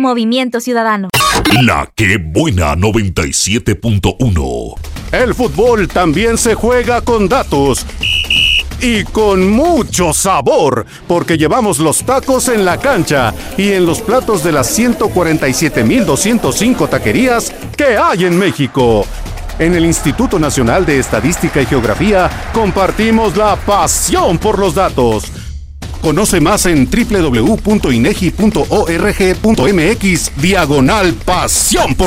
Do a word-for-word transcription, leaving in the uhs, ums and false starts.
Movimiento Ciudadano. La que buena noventa y siete punto uno. El fútbol también se juega con datos. Y con mucho sabor, porque llevamos los tacos en la cancha y en los platos de las ciento cuarenta y siete mil doscientos cinco taquerías que hay en México. En el Instituto Nacional de Estadística y Geografía compartimos la pasión por los datos. Conoce más en doble u doble u doble u punto inegi punto org punto mx diagonal pasión por